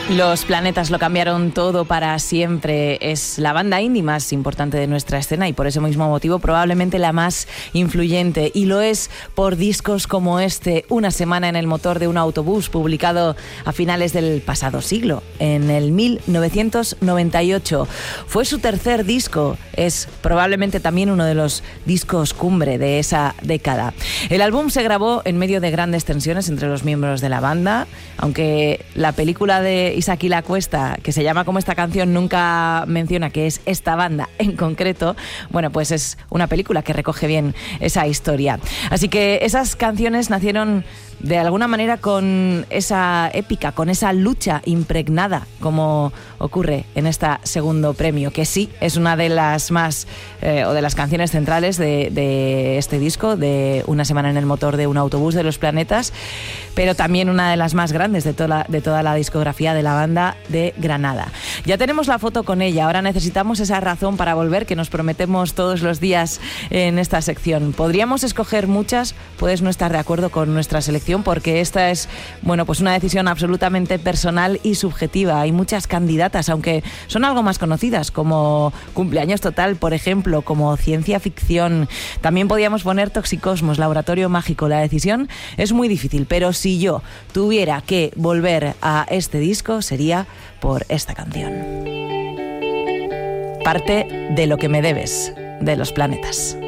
Los Planetas lo cambiaron todo para siempre. Es la banda indie más importante de nuestra escena y por ese mismo motivo probablemente la más influyente. Y lo es por discos como este, Una semana en el motor de un autobús, publicado a finales del pasado siglo, en el 1998. Fue su tercer disco. Es probablemente también uno de los discos cumbre de esa década. El álbum se grabó en medio de grandes tensiones entre los miembros de la banda, aunque la película de Isaac y la Cuesta, que se llama como esta canción, nunca menciona que es esta banda en concreto. Bueno, pues es una película que recoge bien esa historia. Así que esas canciones nacieron de alguna manera con esa épica, con esa lucha impregnada, como ocurre en este segundo premio, que sí es una de las más o de las canciones centrales de este disco, de Una semana en el motor de un autobús de Los Planetas, pero también una de las más grandes de toda la discografía de la banda de Granada. Ya tenemos la foto con ella, ahora necesitamos esa razón para volver, que nos prometemos todos los días en esta sección. Podríamos escoger muchas, puedes no estar de acuerdo con nuestra selección, porque esta es, bueno, pues una decisión absolutamente personal y subjetiva. Hay muchas candidatas, aunque son algo más conocidas, como Cumpleaños Total, por ejemplo, como Ciencia Ficción. También podíamos poner Toxicosmos, Laboratorio Mágico. La decisión es muy difícil, pero si yo tuviera que volver a este disco, sería por esta canción. Parte de lo que me debes, de Los Planetas.